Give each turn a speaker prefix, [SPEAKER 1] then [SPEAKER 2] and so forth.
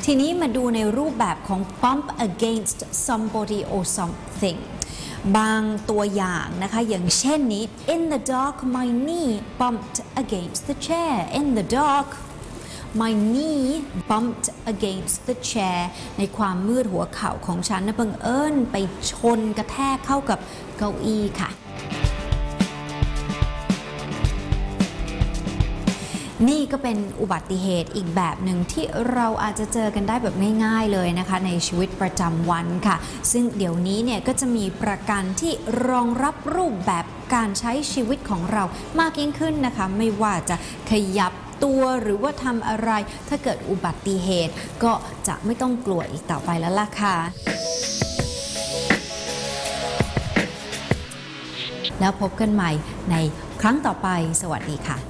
[SPEAKER 1] ทีนี้มาดูในรูปแบบของ bump against somebody or something บางตัวอย่างนะคะอย่างเช่นนี้ In the dark my knee bumped against the chair In the dark my knee bumped against the chair ในความมืดหัวเข่าของฉันนะบังเอิญไปชนกระแทกเข้ากับเก้าอี้ค่ะนี่ก็เป็นอุบัติเหตุอีกแบบหนึ่งที่เราอาจจะเจอกันได้แบบง่ายๆเลยนะคะในชีวิตประจำวันค่ะซึ่งเดี๋ยวนี้เนี่ยก็จะมีประกันที่รองรับรูปแบบการใช้ชีวิตของเรามากยิ่งขึ้นนะคะไม่ว่าจะขยับตัวหรือว่าทำอะไรถ้าเกิดอุบัติเหตุก็จะไม่ต้องกลัวอีกต่อไปแล้วล่ะค่ะแล้วพบกันใหม่ในครั้งต่อไปสวัสดีค่ะ